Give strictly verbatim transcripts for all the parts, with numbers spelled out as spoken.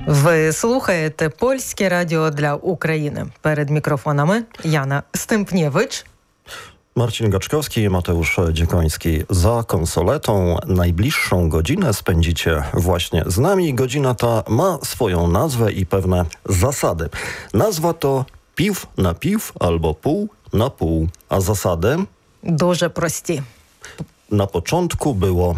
Ви слухаєте Польське радіо для України. Перед mikrofonami Jana Stępniewicz, Marcin Gaczkowski i Mateusz Dziekoński. Za konsoletą najbliższą godzinę spędzicie właśnie z nami. Godzina ta ma swoją nazwę i pewne zasady. Nazwa to piw na piw albo pół na pół, a zasady? Дуже прості. Na początku było...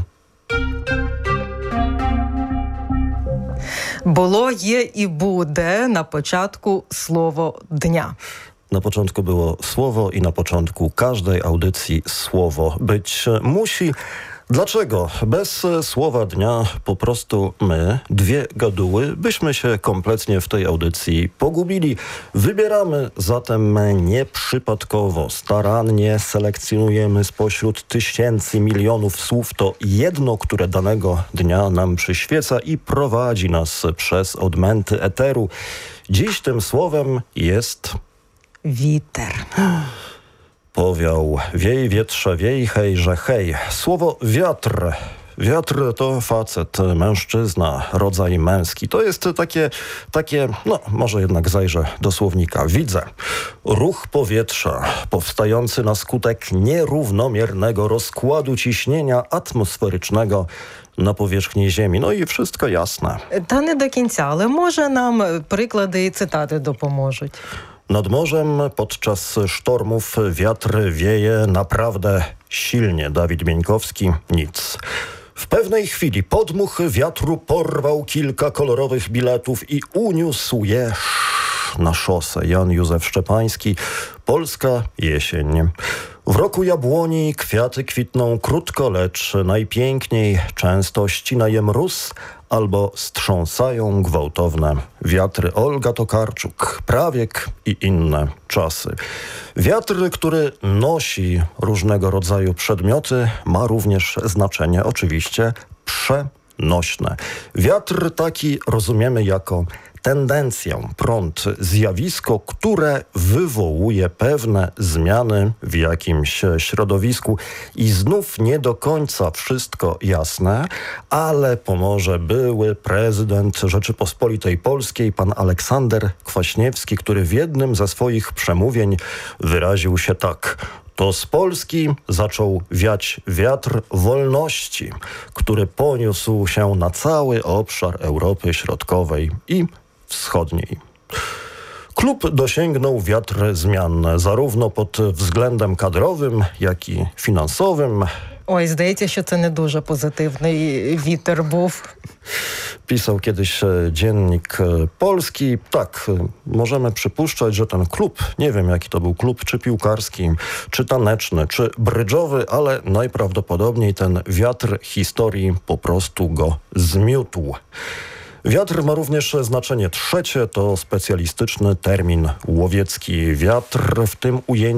Було, є і буде на початку слово дня. Na początku było słowo i na początku każdej audycji słowo być musi. Dlaczego? Bez słowa dnia po prostu my, dwie gaduły, byśmy się kompletnie w tej audycji pogubili. Wybieramy zatem nieprzypadkowo, starannie selekcjonujemy spośród tysięcy, milionów słów to jedno, które danego dnia nam przyświeca i prowadzi nas przez odmęty eteru. Dziś tym słowem jest... Witer. Powiał, wiej wietrze, wiej, hejże, hej. Słowo wiatr. Wiatr to facet, mężczyzna, rodzaj męski. To jest takie, takie, no może jednak zajrzę do słownika. Widzę. Ruch powietrza powstający na skutek nierównomiernego rozkładu ciśnienia atmosferycznego на powierzchni Ziemi. No i wszystko jasne. Та не до кінця, але може нам приклади і цитати допоможуть. Nad morzem podczas sztormów wiatr wieje naprawdę silnie. Dawid Bieńkowski, nic. W pewnej chwili podmuch wiatru porwał kilka kolorowych biletów i uniósł je na szosę. Jan Józef Szczepański, Polska jesień. W roku jabłoni kwiaty kwitną krótko, lecz najpiękniej często ścina je mróz albo strząsają gwałtowne wiatry. Olga Tokarczuk, Prawiek i inne czasy. Wiatr, który nosi różnego rodzaju przedmioty, ma również znaczenie oczywiście przenośne. Wiatr taki rozumiemy jako tendencję, prąd, zjawisko, które wywołuje pewne zmiany w jakimś środowisku. I znów nie do końca wszystko jasne, ale pomoże były prezydent Rzeczypospolitej Polskiej, pan Aleksander Kwaśniewski, który w jednym ze swoich przemówień wyraził się tak. To z Polski zaczął wiać wiatr wolności, który poniósł się na cały obszar Europy Środkowej i Wschodniej. Klub dosięgnął wiatr zmian zarówno pod względem kadrowym, jak i finansowym. Ой, здається, що це не дуже позитивний вітер був. Pisał kiedyś Dziennik Polski. Tak, możemy przypuszczać, że ten klub, nie wiem jaki to był klub, czy piłkarski, czy taneczny, czy brydżowy, ale najprawdopodobniej ten wiatr historii po prostu go zmiótł. Wiatr ma również znaczenie trzecie, to specjalistyczny termin łowiecki. Wiatr w tym ujęciu